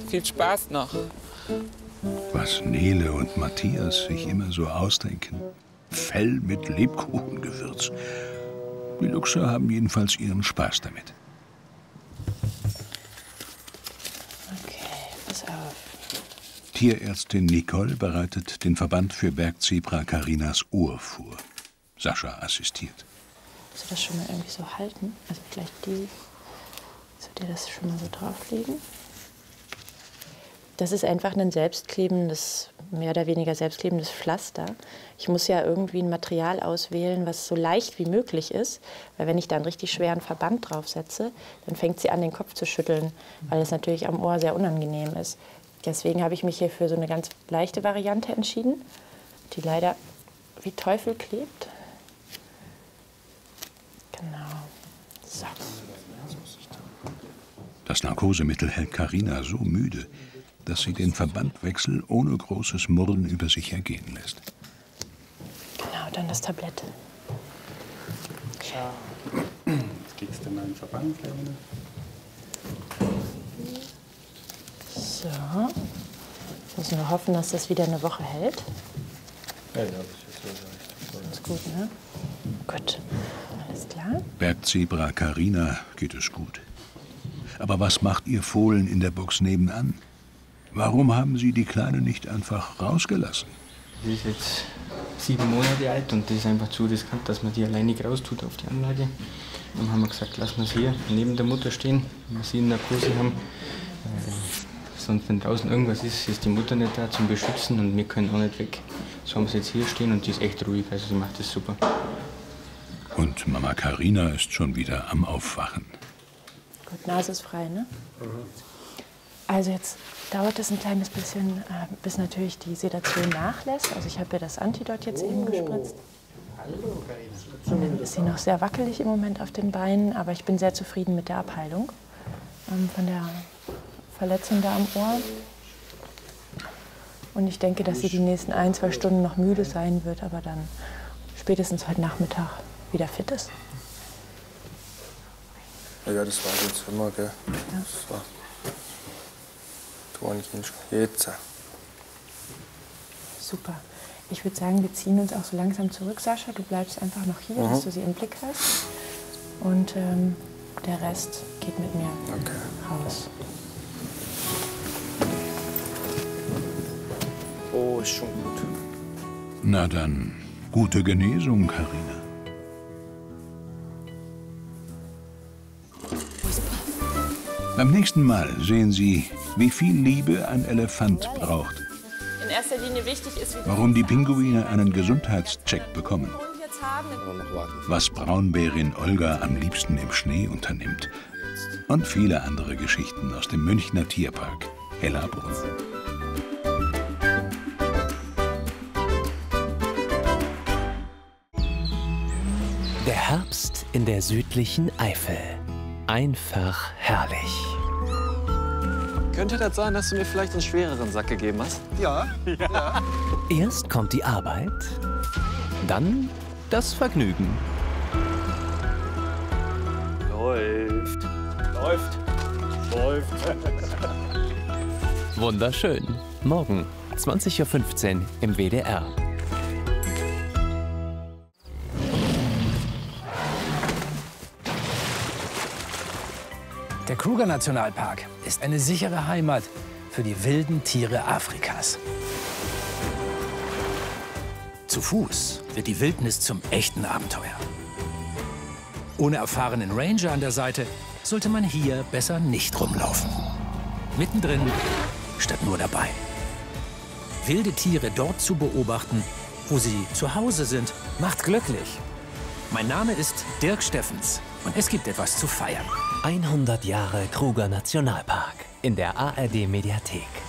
Viel Spaß noch. Was Nele und Matthias sich immer so ausdenken. Fell mit Lebkuchengewürz. Die Luchser haben jedenfalls ihren Spaß damit. Okay, pass auf. Tierärztin Nicole bereitet den Verband für Bergzebra Carinas Ohr vor. Sascha assistiert. Willst du das schon mal irgendwie so halten? Also vielleicht die... Willst du dir das schon mal so drauflegen? Das ist einfach ein selbstklebendes, mehr oder weniger selbstklebendes Pflaster. Ich muss ja irgendwie ein Material auswählen, was so leicht wie möglich ist. Weil wenn ich da einen richtig schweren Verband draufsetze, dann fängt sie an, den Kopf zu schütteln, weil es natürlich am Ohr sehr unangenehm ist. Deswegen habe ich mich hier für so eine ganz leichte Variante entschieden, die leider wie Teufel klebt. Genau. So. Das Narkosemittel hält Carina so müde, dass sie den Verbandwechsel ohne großes Murren über sich ergehen lässt. Genau, dann das Tablett. Jetzt kriegst du mal einen Verband, Leone. So. Jetzt müssen wir hoffen, dass das wieder eine Woche hält. Ja, das ist jetzt so leicht. Ist gut, ne? Gut. Alles klar. Bergzebra Carina geht es gut. Aber was macht ihr Fohlen in der Box nebenan? Warum haben Sie die Kleine nicht einfach rausgelassen? Die ist jetzt 7 Monate alt und das ist einfach zu riskant, dass man die alleine nicht raustut auf die Anlage. Dann haben wir gesagt, lassen wir sie hier neben der Mutter stehen, wenn wir sie in Narkose haben. Sonst, wenn draußen irgendwas ist die Mutter nicht da zum Beschützen und wir können auch nicht weg. So haben wir sie jetzt hier stehen und die ist echt ruhig, also sie macht das super. Und Mama Carina ist schon wieder am Aufwachen. Gut, Nase ist frei, ne? Also jetzt dauert es ein kleines bisschen, bis natürlich die Sedation nachlässt. Also ich habe ihr das Antidot jetzt eben gespritzt. Hallo, Carina. Und dann ist sie noch sehr wackelig im Moment auf den Beinen, aber ich bin sehr zufrieden mit der Abheilung von der Verletzung da am Ohr. Und ich denke, dass sie die nächsten 1, 2 Stunden noch müde sein wird, aber dann spätestens heute Nachmittag wieder fit ist. Ja, das war jetzt immer, gell? Ja. Das war jetzt. Super. Ich würde sagen, wir ziehen uns auch so langsam zurück, Sascha. Du bleibst einfach noch hier, dass du sie im Blick hast. Und der Rest geht mit mir raus. Oh, ist schon gut. Na dann, gute Genesung, Carina. Beim nächsten Mal sehen Sie, wie viel Liebe ein Elefant braucht. In erster Linie wichtig ist, Warum die Pinguine einen Gesundheitscheck bekommen. Was Braunbärin Olga am liebsten im Schnee unternimmt. Und viele andere Geschichten aus dem Münchner Tierpark Hellabrunn. Der Herbst in der südlichen Eifel. Einfach herrlich. Könnte das sein, dass du mir vielleicht einen schwereren Sack gegeben hast? Ja. Erst kommt die Arbeit, dann das Vergnügen. Läuft. Wunderschön. Morgen, 20:15 Uhr im WDR. Der Kruger-Nationalpark ist eine sichere Heimat für die wilden Tiere Afrikas. Zu Fuß wird die Wildnis zum echten Abenteuer. Ohne erfahrenen Ranger an der Seite sollte man hier besser nicht rumlaufen. Mittendrin statt nur dabei. Wilde Tiere dort zu beobachten, wo sie zu Hause sind, macht glücklich. Mein Name ist Dirk Steffens und es gibt etwas zu feiern. 100 Jahre Kruger Nationalpark in der ARD Mediathek.